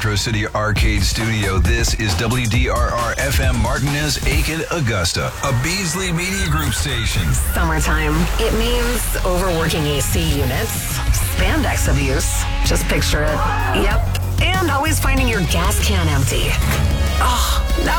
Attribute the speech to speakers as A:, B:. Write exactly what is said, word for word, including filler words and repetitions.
A: Metro City Arcade Studio. This is W D R R F M Martinez, Aiken, Augusta, a Beasley Media Group station.
B: Summertime. It means overworking A C units, spandex abuse. Just picture it. Yep. And always finding your gas can empty. Oh, now